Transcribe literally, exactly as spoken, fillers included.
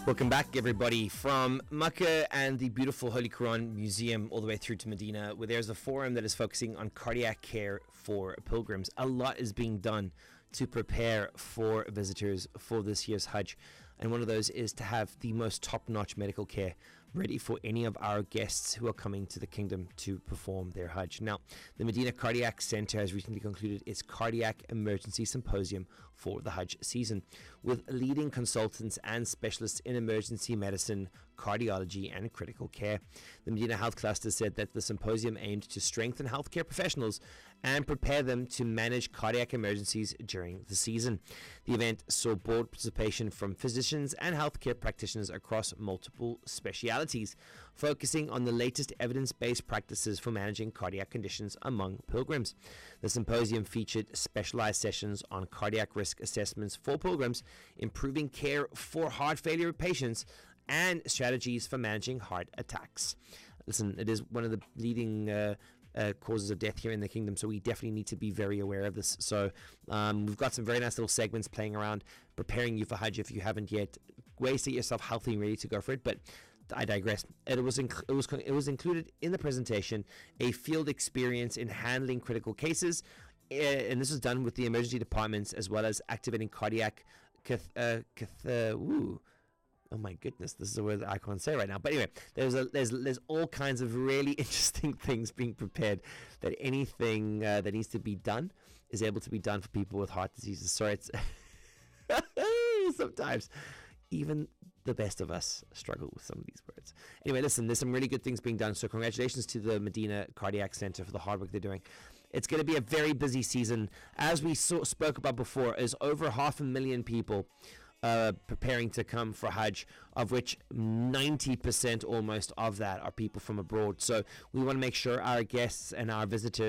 Welcome back, everybody, from Makkah and the beautiful Holy Quran Museum all the way through to Medina, where there's a forum that is focusing on cardiac care for pilgrims. A lot is being done to prepare for visitors for this year's Hajj, and one of those is to have the most top-notch medical care ready for any of our guests who are coming to the kingdom to perform their Hajj. Now, the Medina Cardiac Center has recently concluded its Cardiac Emergency Symposium for the Hajj season, with leading consultants and specialists in emergency medicine, cardiology, and critical care. The Medina Health Cluster said that the symposium aimed to strengthen healthcare professionals and prepare them to manage cardiac emergencies during the season. The event saw broad participation from physicians and healthcare practitioners across multiple specialities, focusing on the latest evidence-based practices for managing cardiac conditions among pilgrims. The symposium featured specialized sessions on cardiac risk assessments for pilgrims, improving care for heart failure patients, and strategies for managing heart attacks. Listen, it is one of the leading uh, uh, causes of death here in the kingdom, so we definitely need to be very aware of this. So um, we've got some very nice little segments playing around, preparing you for Hajj if you haven't yet. Ways to get yourself healthy and ready to go for it, but I digress. It was inc- it was it was included in the presentation a field experience in handling critical cases, uh, and this was done with the emergency departments as well as activating cardiac cath- uh, cath- uh, ooh. Oh my goodness, this is a word that I can't say right now. But anyway, there's a, there's there's all kinds of really interesting things being prepared, that anything uh, that needs to be done is able to be done for people with heart diseases. Sorry, it's sometimes even the best of us struggle with some of these words. Anyway, listen, there's some really good things being done. So congratulations to the Medina Cardiac Center for the hard work they're doing. It's going to be a very busy season. As we so, spoke about before, is over half a million people Uh, preparing to come for Hajj, of which ninety percent almost of that are people from abroad. So we want to make sure our guests and our visitors